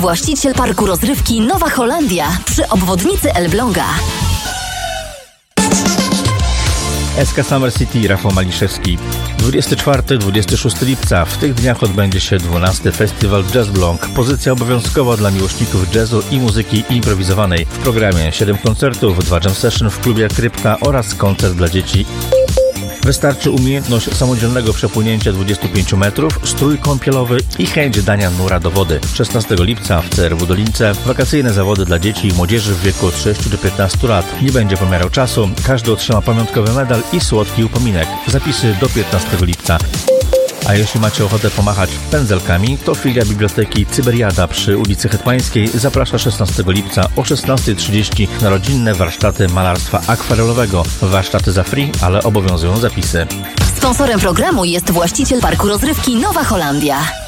Właściciel parku rozrywki Nowa Holandia przy obwodnicy Elbląga. SK Summer City, Rafał Maliszewski. 24-26 lipca. W tych dniach odbędzie się 12. Festiwal Jazz Bląg. Pozycja obowiązkowa dla miłośników jazzu i muzyki improwizowanej. W programie 7 koncertów, 2 jam session w klubie Krypta oraz koncert dla dzieci. Wystarczy umiejętność samodzielnego przepłynięcia 25 metrów, strój kąpielowy i chęć dania nura do wody. 16 lipca w CRW Dolince wakacyjne zawody dla dzieci i młodzieży w wieku od 6 do 15 lat. Nie będzie pomiarał czasu, każdy otrzyma pamiątkowy medal i słodki upominek. Zapisy do 15 lipca. A jeśli macie ochotę pomachać pędzelkami, to filia Biblioteki Cyberiada przy ulicy Hetmańskiej zaprasza 16 lipca o 16:30 na rodzinne warsztaty malarstwa akwarelowego. Warsztaty za free, ale obowiązują zapisy. Sponsorem programu jest właściciel parku rozrywki Nowa Holandia.